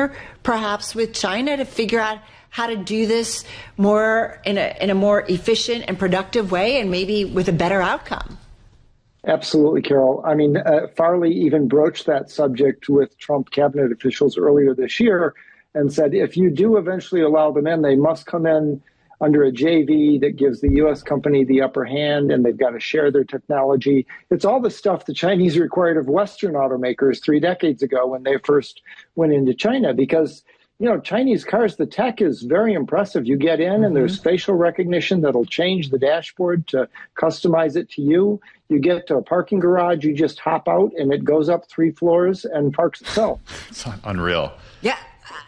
partner perhaps with China to figure out how to do this more in a more efficient and productive way and maybe with a better outcome? Absolutely, Carol. I mean, Farley even broached that subject with Trump cabinet officials earlier this year and said, if you do eventually allow them in, they must come in under a JV that gives the U.S. company the upper hand, and they've got to share their technology. It's all the stuff the Chinese required of Western automakers 3 decades ago when they first went into China, because Chinese cars, the tech is very impressive. You get in and there's facial recognition that'll change the dashboard to customize it to you. You get to a parking garage, you just hop out and it goes up 3 floors and parks itself. It's unreal. Yeah.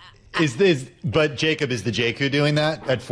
But Jacob, is the JQ doing that at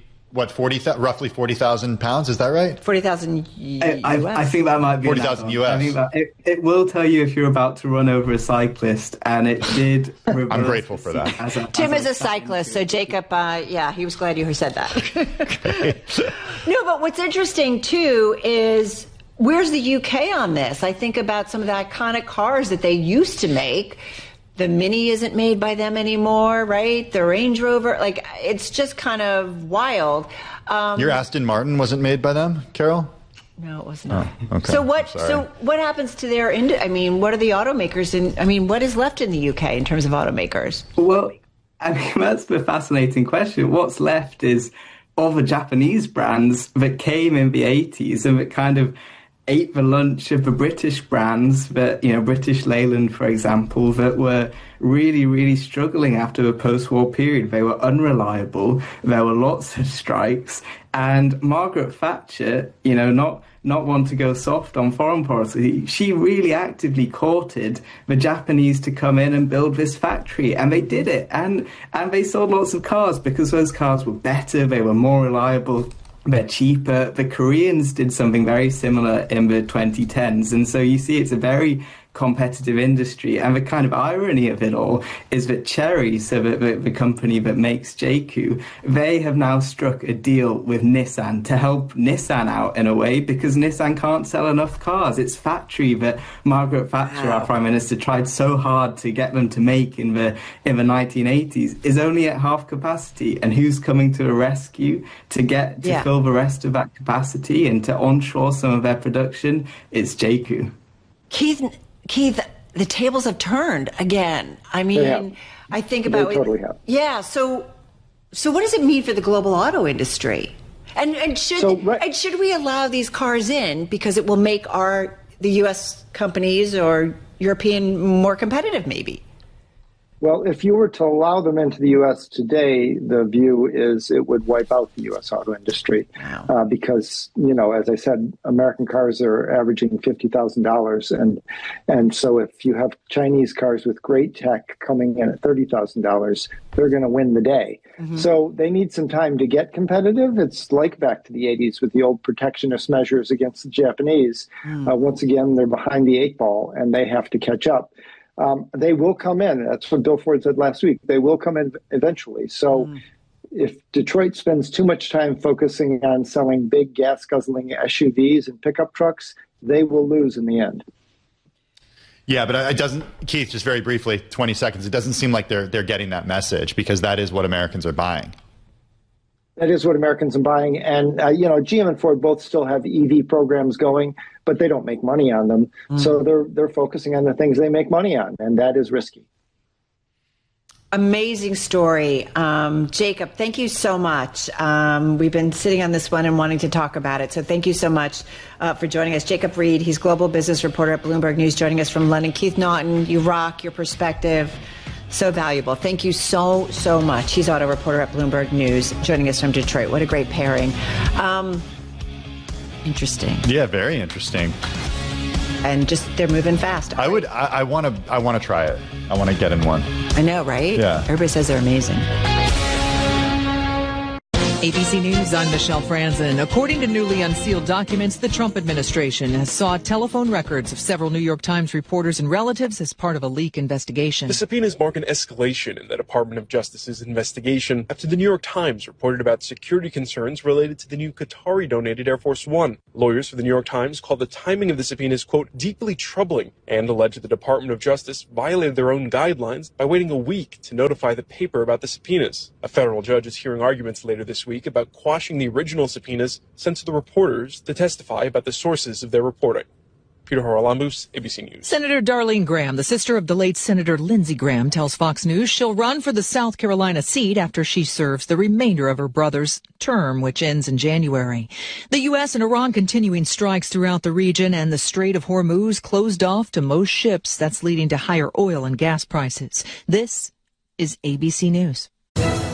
roughly 40,000 pounds? Is that right? 40,000 US. I think that might be 40,000 US. I think it will tell you if you're about to run over a cyclist, and it did. I'm grateful for that. Tim is a cyclist, so Jacob, he was glad you said that. Okay. No, but what's interesting too is where's the UK on this? I think about some of the iconic cars that they used to make. The Mini isn't made by them anymore, right? The Range Rover, it's just kind of wild. Your Aston Martin wasn't made by them, Carol? No, it was not. Oh, okay. So what happens to their what are the automakers what is left in the UK in terms of automakers? Well, that's the fascinating question. What's left is all the Japanese brands that came in the 80s and that kind of ate the lunch of the British brands that, British Leyland, for example, that were really, really struggling after the post-war period. They were unreliable. There were lots of strikes. And Margaret Thatcher, not one to go soft on foreign policy, she really actively courted the Japanese to come in and build this factory. And they did it. And they sold lots of cars because those cars were better, they were more reliable. They're cheaper. The Koreans did something very similar in the 2010s. And so you see it's a very competitive industry. And the kind of irony of it all is that Chery, so the company that makes JQ, they have now struck a deal with Nissan to help Nissan out in a way because Nissan can't sell enough cars. It's factory that Margaret Thatcher, our Prime Minister, tried so hard to get them to make in the 1980s is only at half capacity. And who's coming to the rescue to fill the rest of that capacity and to onshore some of their production? It's JQ. Keith, the tables have turned again. I think about they totally have. Yeah. So what does it mean for the global auto industry? And should we allow these cars in because it will make the U.S. companies or European more competitive? Maybe. Well, if you were to allow them into the U.S. today, the view is it would wipe out the U.S. auto industry. Wow. Because, as I said, American cars are averaging $50,000. And so if you have Chinese cars with great tech coming in at $30,000, they're going to win the day. Mm-hmm. So they need some time to get competitive. It's like back to the 80s with the old protectionist measures against the Japanese. Once again, they're behind the 8 ball and they have to catch up. They will come in. That's what Bill Ford said last week. They will come in eventually. So if Detroit spends too much time focusing on selling big gas-guzzling SUVs and pickup trucks, they will lose in the end. Yeah, but it doesn't, Keith, just very briefly, 20 seconds, it doesn't seem like they're getting that message because that is what Americans are buying. That is what Americans are buying. And, GM and Ford both still have EV programs going, but they don't make money on them. So they're focusing on the things they make money on, and that is risky. Amazing story. Jacob, thank you so much. We've been sitting on this one and wanting to talk about it. So thank you so much for joining us. Jacob Reed, he's global business reporter at Bloomberg News, joining us from London. Keith Naughton, you rock, your perspective. So valuable. Thank you so much. He's auto reporter at Bloomberg News, joining us from Detroit. What a great pairing. Interesting. Yeah, very interesting. And just they're moving fast. I want to try it. I want to get in one. I know, right? Yeah. Everybody says they're amazing. ABC News, I'm Michelle Franzen. According to newly unsealed documents, the Trump administration has sought telephone records of several New York Times reporters and relatives as part of a leak investigation. The subpoenas mark an escalation in the Department of Justice's investigation after the New York Times reported about security concerns related to the new Qatari-donated Air Force One. Lawyers for the New York Times called the timing of the subpoenas, quote, deeply troubling, and alleged the Department of Justice violated their own guidelines by waiting a week to notify the paper about the subpoenas. A federal judge is hearing arguments later this week about quashing the original subpoenas sent to the reporters to testify about the sources of their reporting. Peter Haralambous, ABC News. Senator Darlene Graham, the sister of the late Senator Lindsey Graham, tells Fox News she'll run for the South Carolina seat after she serves the remainder of her brother's term, which ends in January. The U.S. and Iran continuing strikes throughout the region, and the Strait of Hormuz closed off to most ships. That's leading to higher oil and gas prices. This is ABC News.